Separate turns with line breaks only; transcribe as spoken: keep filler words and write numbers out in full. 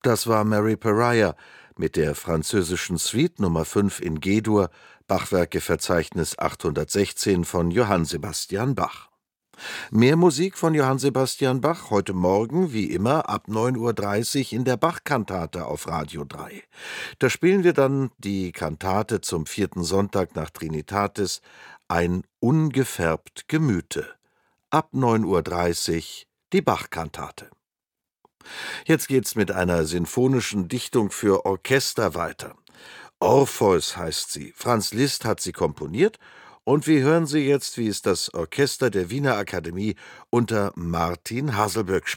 Das war Mary Pariah mit der französischen Suite Nummer fünf in G-Dur, Bachwerkeverzeichnis achthundertsechzehn von Johann Sebastian Bach. Mehr Musik von Johann Sebastian Bach heute Morgen, wie immer, ab neun Uhr dreißig in der Bach-Kantate auf Radio drei. Da spielen wir dann die Kantate zum vierten Sonntag nach Trinitatis, ein ungefärbt Gemüte. Ab neun Uhr dreißig die Bach-Kantate. Jetzt geht's mit einer sinfonischen Dichtung für Orchester weiter. Orpheus heißt sie. Franz Liszt hat sie komponiert und wir hören sie jetzt, wie es das Orchester der Wiener Akademie unter Martin Haselböck spielt.